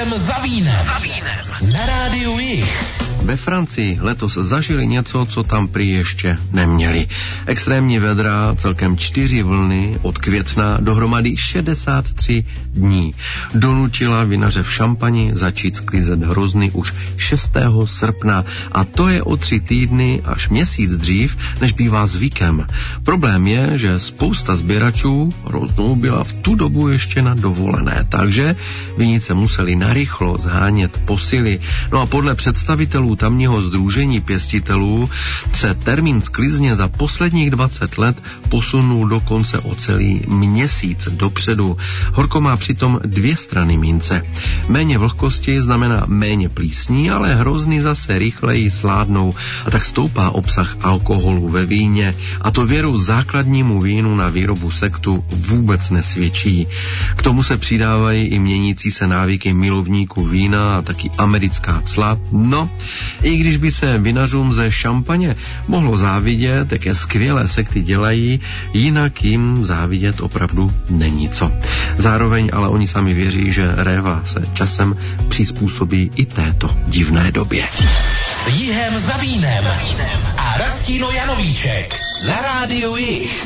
Jihem za vínem. Na rádiu Jih. Ve Francii letos zažili něco, co tam prý ještě neměli. Extrémní vedra, celkem 4 vlny od května, dohromady 63 dní. Donutila vinaře v Šampani začít sklízet hrozny už 6. srpna a to je o 3 týdny až měsíc dřív, než bývá zvykem. Problém je, že spousta sběračů hroznů byla v tu dobu ještě na dovolené, takže vinice museli narychlo zhánět posily. No a podle představitelů tamního sdružení pěstitelů se termín sklizně za posledních 20 let posunul dokonce o celý měsíc dopředu. Horko má přitom 2 strany mince. Méně vlhkosti znamená méně plísní, ale hrozny zase rychleji sládnou a tak stoupá obsah alkoholu ve víně a to věru základnímu vínu na výrobu sektu vůbec nesvědčí. K tomu se přidávají i měnící se návyky milovníků vína a taky americká cla. No, i když by se vinařům ze Šampaně mohlo závidět, jaké skvělé sekty dělají, jinak jim závidět opravdu není co. Zároveň ale oni sami věří, že réva se časem přizpůsobí i této divné době. Jihem za vínem a Rastino Janovíček na rádiu Jih.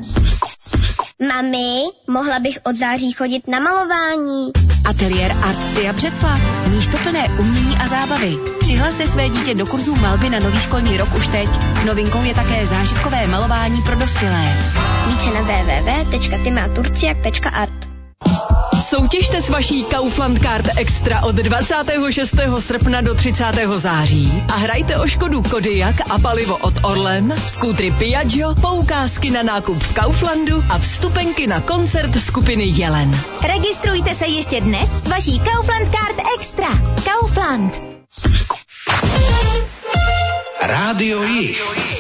Mami, mohla bych od září chodit na malování. Ateliér Artia Břeclav. Místoplné umění a zábavy. Přihlaste své dítě do kurzů malby na nový školní rok už teď. Novinkou je také zážitkové malování pro dospělé. Více na www.timaturciak.art. Soutěžte s vaší Kaufland Card Extra od 26. srpna do 30. září a hrajte o Škodu Kodiaq a palivo od Orlen, skútry Piaggio, poukázky na nákup v Kauflandu a vstupenky na koncert skupiny Jelen. Registrujte se ještě dnes s vaší Kaufland Card Extra. Kaufland. Rádio Jih.